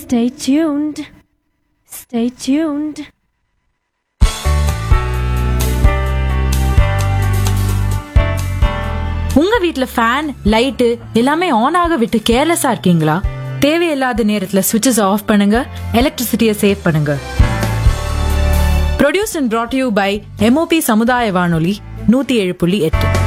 Stay tuned. Stay tuned. உங்க வீட்ல fan light எல்லாமே ஆன் ஆக விட்டு கேர்லெஸ்ஸா இருக்கீங்களா? தேவையில்லாத நேரத்துல சுவிட்சஸ் ஆஃப் பண்ணுங்க, எலக்ட்ரிசிட்டியை சேவ் பண்ணுங்க. Produced and brought to you by MOP சமுதாய வானொலி 107.8.